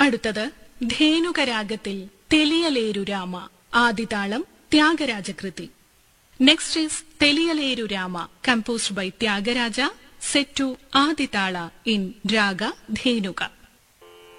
അടുത്തത് ധേനുകരാഗത്തിൽ തെലിയലേരു Rama, ആദിതാളം ത്യാഗരാജകൃതി. Next is Teliyaleru Rama, composed by Tyagaraja, set to Aditala in Raga Dhenuka.